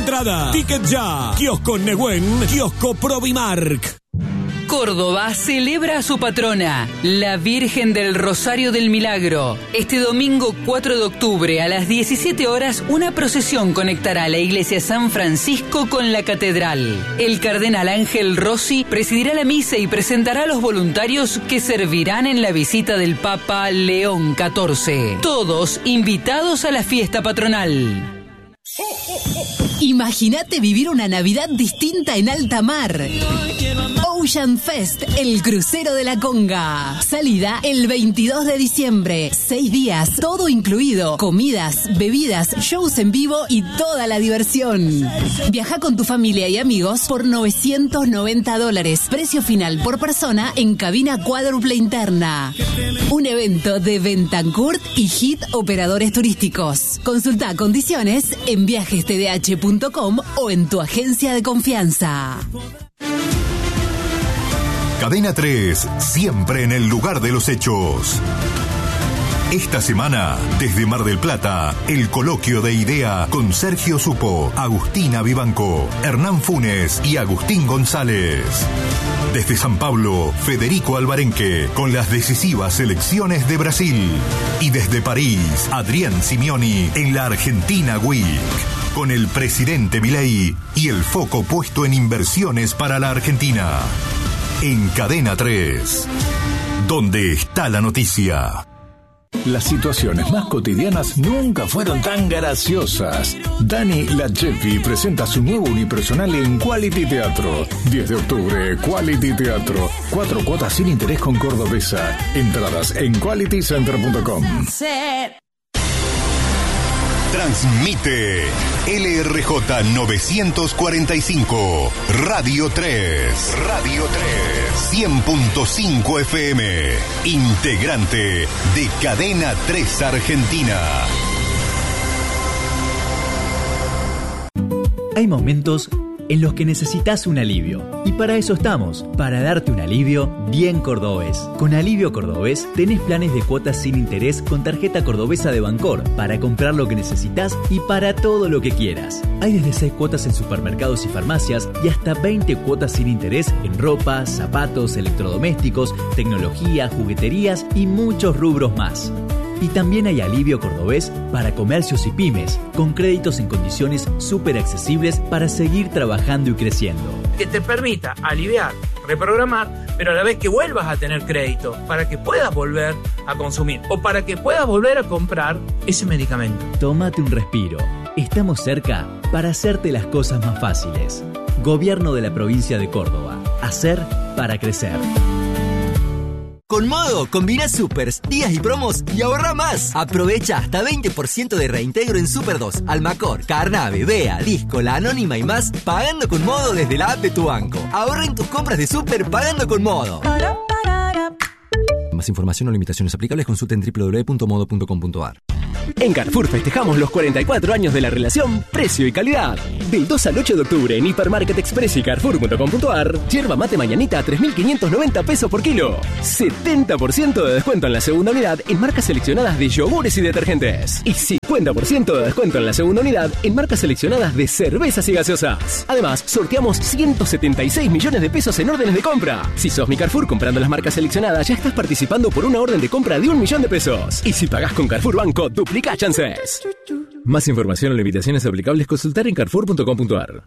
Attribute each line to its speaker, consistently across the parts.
Speaker 1: Entrada, ticket ya, kiosco Nehuen, kiosco Provimark.
Speaker 2: Córdoba celebra a su patrona, la Virgen del Rosario del Milagro. Este domingo 4 de octubre a las 17 horas, una procesión conectará la iglesia San Francisco con la catedral. El cardenal Ángel Rossi presidirá la misa y presentará a los voluntarios que servirán en la visita del Papa León XIV. Todos invitados a la fiesta patronal.
Speaker 3: Imagínate vivir una Navidad distinta en alta mar. Ocean Fest, el crucero de la Conga. Salida el 22 de diciembre. 6 días, todo incluido. Comidas, bebidas, shows en vivo y toda la diversión. Viaja con tu familia y amigos por $990. Precio final por persona en cabina cuádruple interna. Un evento de Bentancourt y Hit Operadores Turísticos. Consulta condiciones en viajestdh.com o en tu agencia de confianza.
Speaker 4: Cadena 3, siempre en el lugar de los hechos. Esta semana, desde Mar del Plata, el coloquio de idea con Sergio Supo, Agustina Vivanco, Hernán Funes y Agustín González. Desde San Pablo, Federico Alvarenque, con las decisivas elecciones de Brasil. Y desde París, Adrián Simeoni, en la Argentina Week, con el presidente Milei y el foco puesto en inversiones para la Argentina. En Cadena 3, donde está la noticia.
Speaker 5: Las situaciones más cotidianas nunca fueron tan graciosas. Dani Lachefi presenta su nuevo unipersonal en Quality Teatro. 10 de octubre, Quality Teatro. 4 cuotas sin interés con Cordobesa. Entradas en qualitycenter.com.
Speaker 4: Transmite LRJ 945, Radio 3, Radio 3, 100.5 FM, integrante de Cadena 3 Argentina.
Speaker 6: Hay momentos en los que necesitas un alivio. Y para eso estamos, para darte un alivio bien cordobés. Con Alivio Cordobés tenés planes de cuotas sin interés con tarjeta cordobesa de Bancor para comprar lo que necesitas y para todo lo que quieras. Hay desde 6 cuotas en supermercados y farmacias y hasta 20 cuotas sin interés en ropa, zapatos, electrodomésticos, tecnología, jugueterías y muchos rubros más. Y también hay Alivio Cordobés para comercios y pymes, con créditos en condiciones súper accesibles para seguir trabajando y creciendo.
Speaker 7: Que te permita aliviar, reprogramar, pero a la vez que vuelvas a tener crédito para que puedas volver a consumir o para que puedas volver a comprar ese medicamento.
Speaker 6: Tómate un respiro. Estamos cerca para hacerte las cosas más fáciles. Gobierno de la provincia de Córdoba. Hacer para crecer.
Speaker 8: Con Modo, combina supers, días y promos y ahorra más. Aprovecha hasta 20% de reintegro en Super 2, Almacor, Carnave, Bea, Disco, La Anónima y más, pagando con Modo desde la app de tu banco. Ahorra en tus compras de Super pagando con Modo. Más información o limitaciones aplicables, consulta en www.modo.com.ar.
Speaker 9: En Carrefour festejamos los 44 años de la relación precio y calidad. Del 2 al 8 de octubre en Hipermarket Express y Carrefour.com.ar, yerba mate mañanita a 3.590 pesos por kilo. 70% de descuento en la segunda unidad en marcas seleccionadas de yogures y detergentes. Y 50% de descuento en la segunda unidad en marcas seleccionadas de cervezas y gaseosas. Además, sorteamos 176 millones de pesos en órdenes de compra. Si sos mi Carrefour comprando las marcas seleccionadas, ya estás participando por una orden de compra de 1 millón de pesos. Y si pagás con Carrefour Banco, duplica chances. Más información o limitaciones aplicables, consultar en carrefour.com.ar.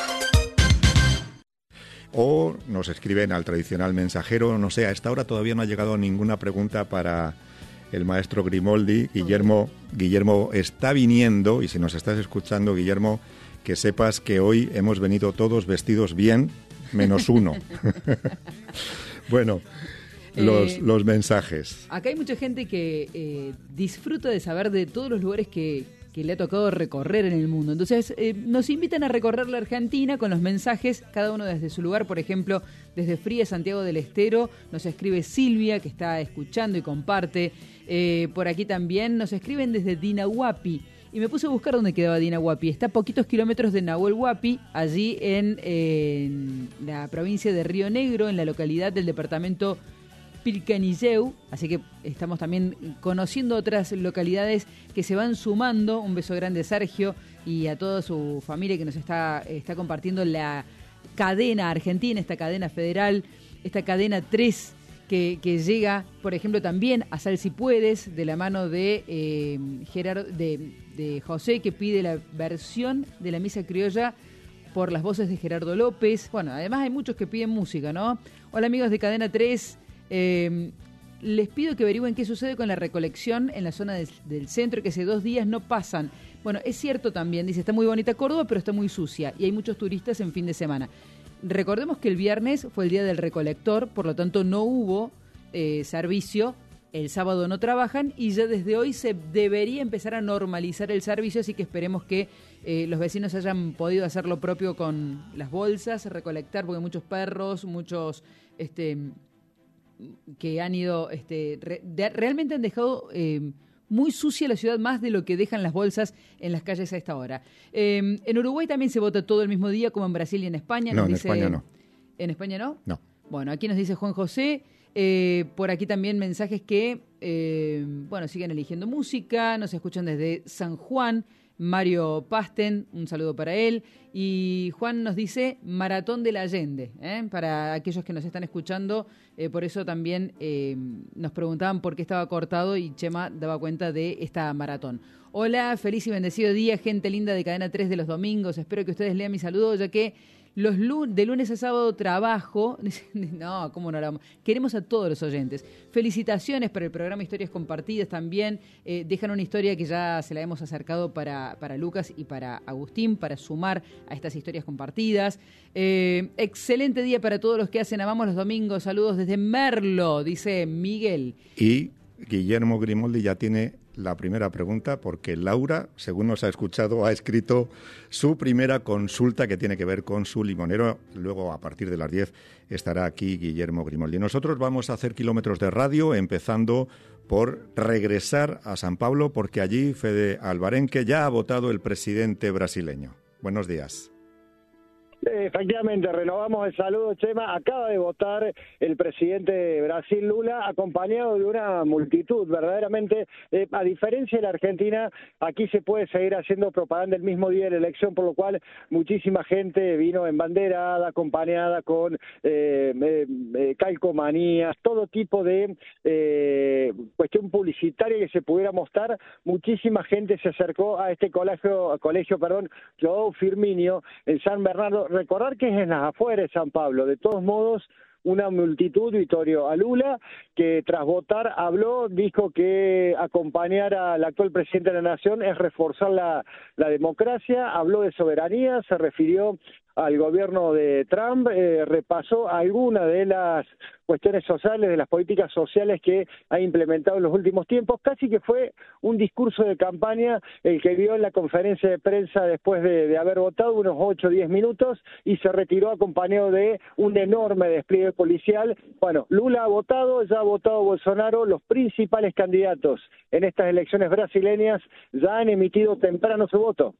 Speaker 10: O nos escriben al tradicional mensajero. No sé, a esta hora todavía no ha llegado ninguna pregunta para el maestro Grimoldi. Guillermo está viniendo, y si nos estás escuchando, Guillermo, que sepas que hoy hemos venido todos vestidos bien, menos uno. Bueno, los mensajes.
Speaker 11: Acá hay mucha gente que disfruta de saber de todos los lugares que le ha tocado recorrer en el mundo. Entonces, nos invitan a recorrer la Argentina con los mensajes, cada uno desde su lugar. Por ejemplo, desde Fría, Santiago del Estero, nos escribe Silvia, que está escuchando y comparte. Por aquí también nos escriben desde Dinahuapi. Y me puse a buscar dónde quedaba Dinahuapi. Está a poquitos kilómetros de Nahuel Huapi, allí en la provincia de Río Negro, en la localidad del departamento Pilcanilleu, así que estamos también conociendo otras localidades que se van sumando. Un beso grande a Sergio y a toda su familia que nos está compartiendo la cadena argentina, esta cadena federal, esta cadena 3 que llega, por ejemplo, también a Sal Si Puedes, de la mano de Gerardo, de José, que pide la versión de la misa criolla por las voces de Gerardo López. Bueno, además hay muchos que piden música, ¿no? Hola amigos de Cadena 3, les pido que averigüen qué sucede con la recolección en la zona del centro, que hace 2 días no pasan. Bueno, es cierto también, dice, está muy bonita Córdoba, pero está muy sucia y hay muchos turistas en fin de semana. Recordemos que el viernes fue el día del recolector, por lo tanto no hubo servicio. El sábado no trabajan y ya desde hoy se debería empezar a normalizar el servicio, así que esperemos que los vecinos hayan podido hacer lo propio con las bolsas, recolectar, porque muchos perros, muchos que han ido, realmente han dejado muy sucia la ciudad, más de lo que dejan las bolsas en las calles a esta hora. En Uruguay también se vota todo el mismo día, como en Brasil y en España.
Speaker 10: No, en España no.
Speaker 11: ¿En España no?
Speaker 10: No.
Speaker 11: Bueno, aquí nos dice Juan José. Por aquí también mensajes que, siguen eligiendo música, nos escuchan desde San Juan. Mario Pasten, un saludo para él. Y Juan nos dice Maratón del Allende, para aquellos que nos están escuchando. Por eso también nos preguntaban por qué estaba cortado y Chema daba cuenta de esta maratón. Hola, feliz y bendecido día, gente linda de Cadena 3 de los domingos. Espero que ustedes lean mi saludo, ya que de lunes a sábado trabajo. No, ¿cómo no hablamos? Queremos a todos los oyentes. Felicitaciones para el programa Historias Compartidas también. Dejan una historia que ya se la hemos acercado para Lucas y para Agustín, para sumar a estas historias compartidas. Excelente día para todos los que hacen Amamos los Domingos. Saludos desde Merlo, dice Miguel.
Speaker 10: Y Guillermo Grimoldi ya tiene la primera pregunta, porque Laura, según nos ha escuchado, ha escrito su primera consulta que tiene que ver con su limonero. Luego, a partir de las 10, estará aquí Guillermo Grimoldi. Nosotros vamos a hacer kilómetros de radio, empezando por regresar a San Pablo, porque allí Fede Alvarenque ya ha votado el presidente brasileño. Buenos días.
Speaker 12: Efectivamente, renovamos el saludo, Chema. Acaba de votar el presidente de Brasil, Lula, acompañado de una multitud. Verdaderamente, a diferencia de la Argentina, aquí se puede seguir haciendo propaganda el mismo día de la elección, por lo cual muchísima gente vino embanderada, acompañada con calcomanías, todo tipo de cuestión publicitaria que se pudiera mostrar. Muchísima gente se acercó a este colegio, João Firmino, en San Bernardo. Recordar que es en las afueras de San Pablo. De todos modos, una multitud, Vittorio, a Lula, que tras votar habló, dijo que acompañar al actual presidente de la Nación es reforzar la democracia, habló de soberanía, se refirió al gobierno de Trump, repasó algunas de las cuestiones sociales, de las políticas sociales que ha implementado en los últimos tiempos. Casi que fue un discurso de campaña el que dio en la conferencia de prensa después de haber votado, unos 8 o 10 minutos, y se retiró acompañado de un enorme despliegue policial. Bueno, Lula ha votado, ya ha votado Bolsonaro. Los principales candidatos en estas elecciones brasileñas ya han emitido temprano su voto.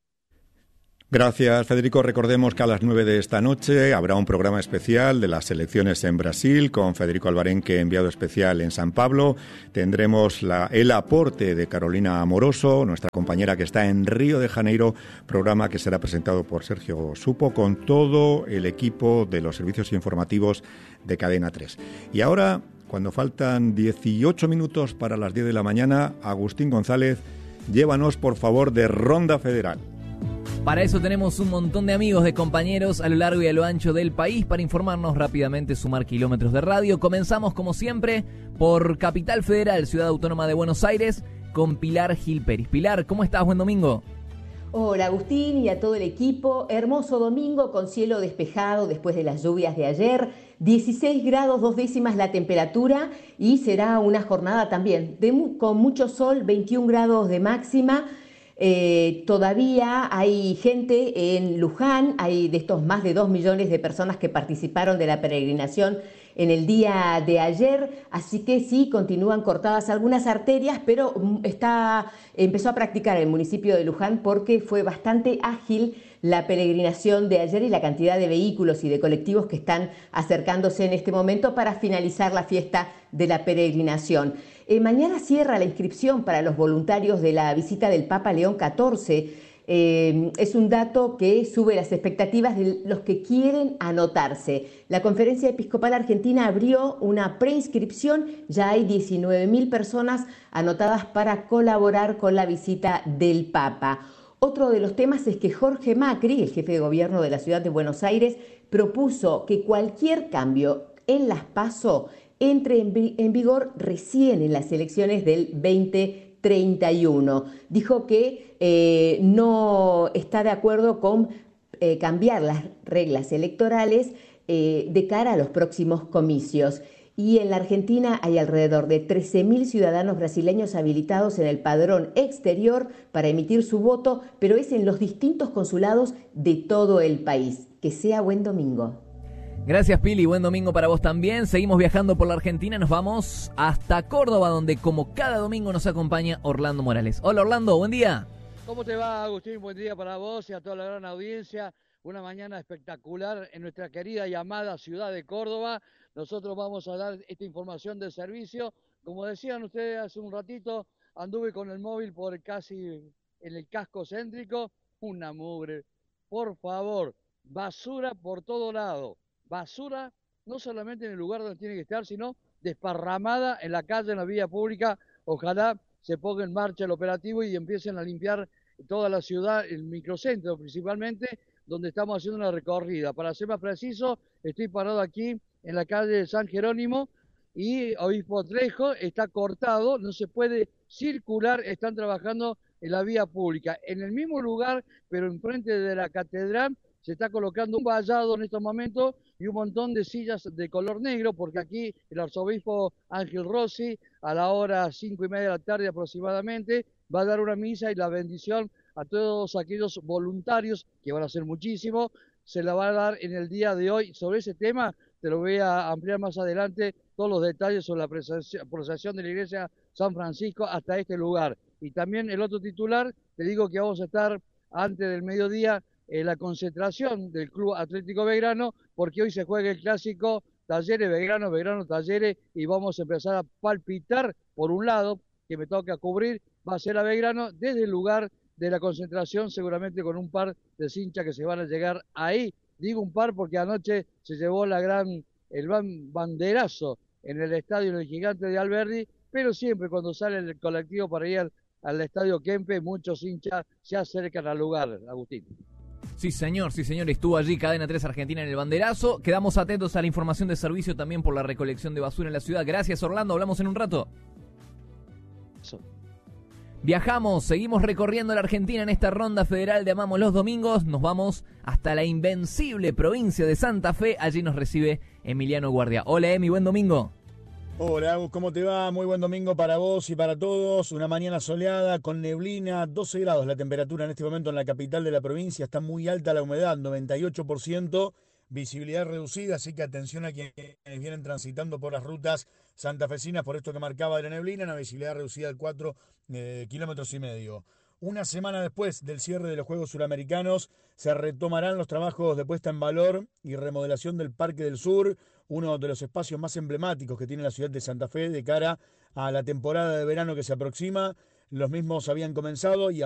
Speaker 10: Gracias, Federico. Recordemos que a las 9 de esta noche habrá un programa especial de las elecciones en Brasil con Federico Alvarenque, enviado especial en San Pablo. Tendremos el aporte de Carolina Amoroso, nuestra compañera que está en Río de Janeiro, programa que será presentado por Sergio Supo con todo el equipo de los servicios informativos de Cadena 3. Y ahora, cuando faltan 18 minutos para las 10 de la mañana, Agustín González, llévanos por favor de Ronda Federal.
Speaker 13: Para eso tenemos un montón de amigos, de compañeros a lo largo y a lo ancho del país para informarnos rápidamente, sumar kilómetros de radio. Comenzamos como siempre por Capital Federal, Ciudad Autónoma de Buenos Aires, con Pilar Gil Peris. Pilar, ¿cómo estás? Buen domingo.
Speaker 14: Hola Agustín y a todo el equipo. Hermoso domingo con cielo despejado después de las lluvias de ayer. 16 grados 2 décimas la temperatura y será una jornada también con mucho sol, 21 grados de máxima. Todavía hay gente en Luján, hay de estos más de 2 millones de personas que participaron de la peregrinación en el día de ayer, así que sí, continúan cortadas algunas arterias, pero empezó a practicar el municipio de Luján porque fue bastante ágil la peregrinación de ayer y la cantidad de vehículos y de colectivos que están acercándose en este momento para finalizar la fiesta de la peregrinación. Mañana cierra la inscripción para los voluntarios de la visita del Papa León XIV. Es un dato que sube las expectativas de los que quieren anotarse. La Conferencia Episcopal Argentina abrió una preinscripción, ya hay 19.000 personas anotadas para colaborar con la visita del Papa. Otro de los temas es que Jorge Macri, el jefe de gobierno de la ciudad de Buenos Aires, propuso que cualquier cambio en las PASO entre en vigor recién en las elecciones del 2031. Dijo que no está de acuerdo con cambiar las reglas electorales de cara a los próximos comicios. Y en la Argentina hay alrededor de 13.000 ciudadanos brasileños habilitados en el padrón exterior para emitir su voto, pero es en los distintos consulados de todo el país. Que sea buen domingo.
Speaker 13: Gracias, Pili, buen domingo para vos también. Seguimos viajando por la Argentina, nos vamos hasta Córdoba, donde como cada domingo nos acompaña Orlando Morales. Hola Orlando, buen día.
Speaker 15: ¿Cómo te va, Agustín? Buen día para vos y a toda la gran audiencia. Una mañana espectacular en nuestra querida y amada ciudad de Córdoba. Nosotros vamos a dar esta información del servicio. Como decían ustedes hace un ratito, anduve con el móvil por casi en el casco céntrico. Una mugre. Por favor, basura por todo lado. Basura no solamente en el lugar donde tiene que estar, sino desparramada en la calle, en la vía pública. Ojalá se ponga en marcha el operativo y empiecen a limpiar toda la ciudad, el microcentro principalmente, donde estamos haciendo una recorrida. Para ser más preciso, estoy parado aquí en la calle San Jerónimo y Obispo Trejo está cortado, no se puede circular, están trabajando en la vía pública. En el mismo lugar, pero enfrente de la catedral, se está colocando un vallado en estos momentos y un montón de sillas de color negro, porque aquí el arzobispo Ángel Rossi, a la hora 5:30 de la tarde aproximadamente, va a dar una misa y la bendición a todos aquellos voluntarios, que van a ser muchísimos, se la va a dar en el día de hoy. Sobre ese tema te lo voy a ampliar más adelante, todos los detalles sobre la procesión de la iglesia San Francisco hasta este lugar. Y también el otro titular, te digo que vamos a estar antes del mediodía en la concentración del Club Atlético Belgrano, porque hoy se juega el clásico Talleres Belgrano, Belgrano Talleres, y vamos a empezar a palpitar por un lado, que me toca cubrir, va a ser a Belgrano desde el lugar de la concentración, seguramente con un par de hinchas que se van a llegar ahí. Digo un par porque anoche se llevó el banderazo en el estadio del Gigante de Alberdi, pero siempre cuando sale el colectivo para ir al estadio Kempe, muchos hinchas se acercan al lugar, Agustín.
Speaker 13: Sí, señor, estuvo allí Cadena 3 Argentina en el banderazo. Quedamos atentos a la información de servicio también por la recolección de basura en la ciudad. Gracias, Orlando, hablamos en un rato. Viajamos, seguimos recorriendo la Argentina en esta ronda federal de Amamos los Domingos. Nos vamos hasta la invencible provincia de Santa Fe. Allí nos recibe Emiliano Guardia. Hola, Emi, buen domingo.
Speaker 16: Hola, Agus, ¿cómo te va? Muy buen domingo para vos y para todos. Una mañana soleada con neblina, 12 grados la temperatura en este momento en la capital de la provincia. Está muy alta la humedad, 98%, visibilidad reducida, así que atención a quienes vienen transitando por las rutas santafesinas, por esto que marcaba de la neblina, una visibilidad reducida de 4 kilómetros y medio. Una semana después del cierre de los Juegos Suramericanos, se retomarán los trabajos de puesta en valor y remodelación del Parque del Sur, uno de los espacios más emblemáticos que tiene la ciudad de Santa Fe de cara a la temporada de verano que se aproxima. Los mismos habían comenzado y